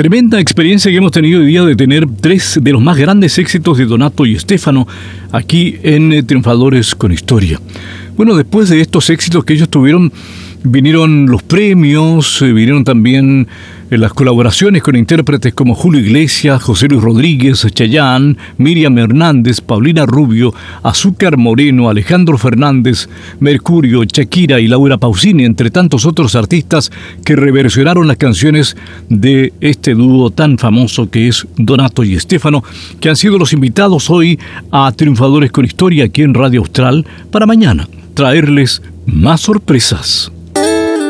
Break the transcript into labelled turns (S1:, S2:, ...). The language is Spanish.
S1: Tremenda experiencia que hemos tenido hoy día de tener tres de los más grandes éxitos de Donato y Stefano aquí en Triunfadores con Historia. Bueno, después de estos éxitos que ellos tuvieron, vinieron los premios, vinieron también las colaboraciones con intérpretes como Julio Iglesias, José Luis Rodríguez, Chayanne, Miriam Hernández, Paulina Rubio, Azúcar Moreno, Alejandro Fernández, Mercurio, Shakira y Laura Pausini, entre tantos otros artistas que reversionaron las canciones de este dúo tan famoso que es Donato y Stefano, que han sido los invitados hoy a Triunfadores con Historia aquí en Radio Austral para mañana traerles más sorpresas.